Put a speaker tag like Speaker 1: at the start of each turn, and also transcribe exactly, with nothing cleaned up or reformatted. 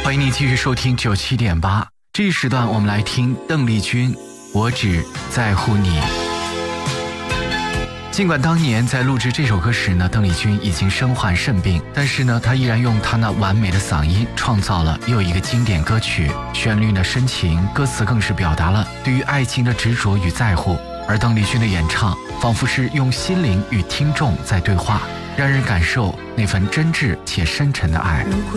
Speaker 1: 欢迎你继续收听九七点八，这一时段我们来听邓丽君《我只在乎你》。尽管当年在录制这首歌时呢，邓丽君已经身患肾病，但是呢，她依然用她那完美的嗓音创造了又一个经典歌曲，旋律呢深情，歌词更是表达了对于爱情的执着与在乎。而邓丽君的演唱仿佛是用心灵与听众在对话，让人感受那份真挚且深沉的爱。
Speaker 2: 如果